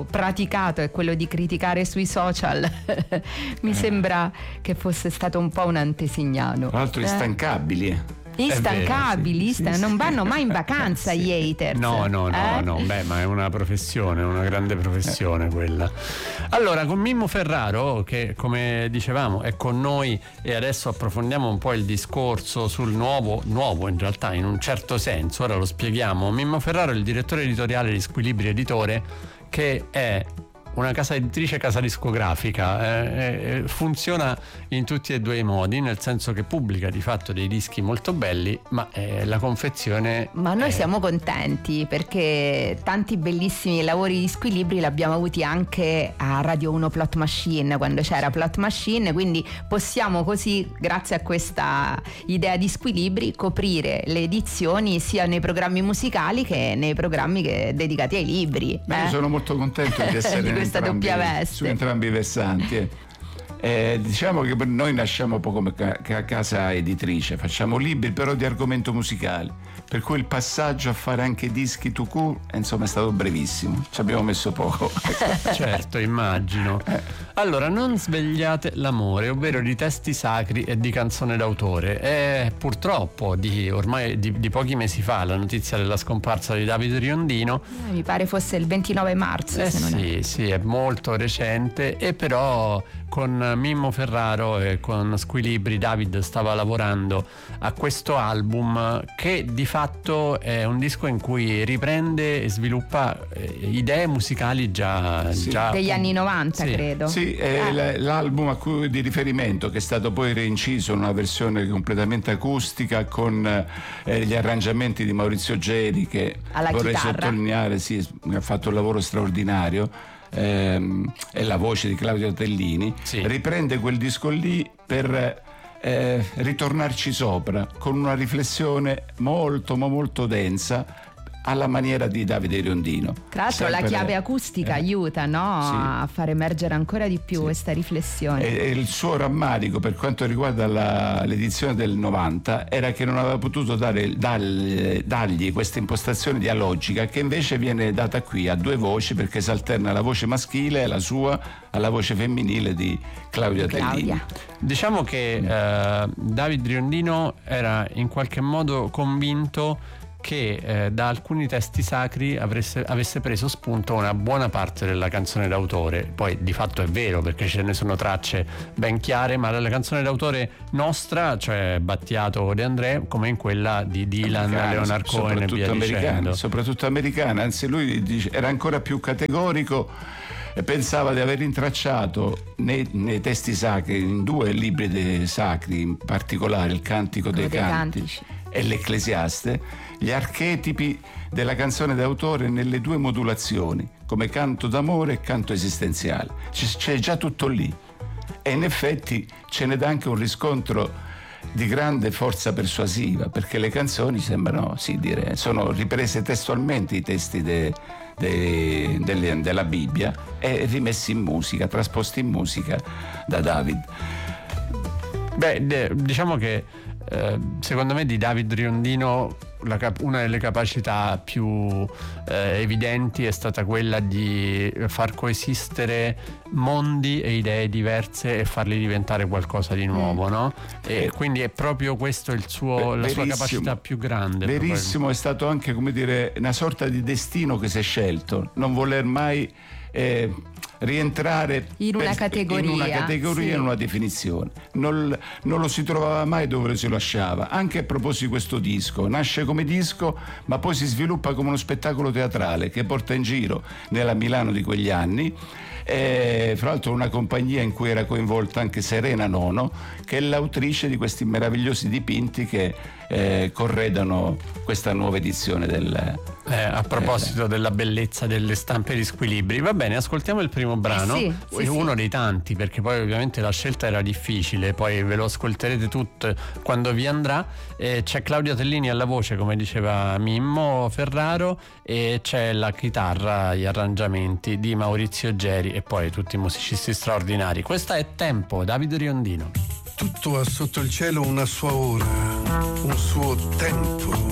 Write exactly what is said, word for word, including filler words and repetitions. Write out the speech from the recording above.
praticato è quello di criticare sui social, mi eh. sembra che fosse stato un po' un antesignano. Tra l'altro instancabili, eh. Instancabili, vero, sì, sta, sì, non sì. vanno mai in vacanza sì. gli haters. No, no, no, eh? no, beh, ma è una professione, una grande professione eh. quella. Allora, con Mimmo Ferraro, che come dicevamo è con noi, e adesso approfondiamo un po' il discorso sul nuovo, nuovo in realtà in un certo senso, ora lo spieghiamo. Mimmo Ferraro è il direttore editoriale di Squilibri Editore, che è una casa editrice, casa discografica, eh, eh, funziona in tutti e due i modi, nel senso che pubblica di fatto dei dischi molto belli, ma eh, la confezione... Ma noi è... siamo contenti perché tanti bellissimi lavori di Squilibri l'abbiamo avuti anche a Radio uno Plot Machine, quando c'era Plot Machine, quindi possiamo così, grazie a questa idea di Squilibri, coprire le edizioni sia nei programmi musicali che nei programmi che, dedicati ai libri. Eh? Io sono molto contento di essere di questa doppia veste su entrambi i versanti. Eh. Eh, diciamo che noi nasciamo un po' come ca- casa editrice, facciamo libri però di argomento musicale, per cui il passaggio a fare anche dischi to court, insomma, è stato brevissimo, ci abbiamo messo poco. Certo, immagino. Allora, Non svegliate l'amore, ovvero di testi sacri e di canzone d'autore. È purtroppo di ormai di, di pochi mesi fa la notizia della scomparsa di Davide Riondino. Eh, mi pare fosse il ventinove marzo. Eh se non sì, è. sì, è molto recente, e però con Mimmo Ferraro e con Squilibri David stava lavorando a questo album, che di fatto è un disco in cui riprende e sviluppa idee musicali già, sì. già degli anni novanta, sì. credo. Sì, è ah. l'album a cui di riferimento, che è stato poi reinciso in una versione completamente acustica con eh, gli arrangiamenti di Maurizio Geri, che alla vorrei chitarra. sottolineare, sì, ha fatto un lavoro straordinario. Ehm, e la voce di Claudio Tellini, sì. riprende quel disco lì per eh, ritornarci sopra con una riflessione molto ma molto densa, alla maniera di Davide Riondino. Tra l'altro Sempre la chiave acustica eh, aiuta, no? Sì. a far emergere ancora di più sì. questa riflessione. E, e il suo rammarico per quanto riguarda la, l'edizione del novanta era che non aveva potuto dare, dargli, dargli questa impostazione dialogica, che invece viene data qui a due voci, perché si alterna la voce maschile, la sua, alla voce femminile di Claudia, Claudia. Tellini. Diciamo che eh, Davide Riondino era in qualche modo convinto che eh, da alcuni testi sacri avresse, avesse preso spunto una buona parte della canzone d'autore. Poi di fatto è vero, perché ce ne sono tracce ben chiare, ma la canzone d'autore nostra, cioè Battiato De André, come in quella di Dylan, americana, Leonard Cohen e via dicendo. Soprattutto americana, anzi lui dice, era ancora più categorico, e pensava di aver intracciato nei, nei testi sacri, in due libri de, sacri in particolare, il Cantico dei, dei Canti Cantici e l'Ecclesiaste, gli archetipi della canzone d'autore nelle due modulazioni, come canto d'amore e canto esistenziale. C- c'è già tutto lì, e in effetti ce ne dà anche un riscontro di grande forza persuasiva, perché le canzoni sembrano, sì, dire, sono riprese testualmente i testi de, de, de, della Bibbia e rimessi in musica, trasposti in musica da David. Beh, de, diciamo che eh, secondo me di David Riondino la cap- una delle capacità più eh, evidenti è stata quella di far coesistere mondi e idee diverse e farli diventare qualcosa di nuovo, mm. no? E quindi è proprio questo il suo, Beh, la sua capacità più grande. Verissimo, è stato anche, come dire, una sorta di destino che si è scelto, non voler mai eh, rientrare in una per, categoria, in una, categoria sì. in una definizione. Non, non lo si trovava mai dove lo si lasciava. Anche a proposito di questo disco, nasce come disco, ma poi si sviluppa come uno spettacolo teatrale che porta in giro nella Milano di quegli anni. E, fra l'altro, una compagnia in cui era coinvolta anche Serena Nono, che è l'autrice di questi meravigliosi dipinti che eh, corredano questa nuova edizione del eh, a proposito eh, della bellezza delle stampe di Squilibri. Va bene, ascoltiamo il primo brano, eh sì, sì, uno sì. dei tanti, perché poi ovviamente la scelta era difficile, poi ve lo ascolterete tutto quando vi andrà. Eh, c'è Claudia Tellini alla voce, come diceva Mimmo Ferraro, e c'è la chitarra, gli arrangiamenti di Maurizio Geri e poi tutti i musicisti straordinari. Questa è Tempo, Davide Riondino. Tutto ha sotto il cielo una sua ora, un suo tempo.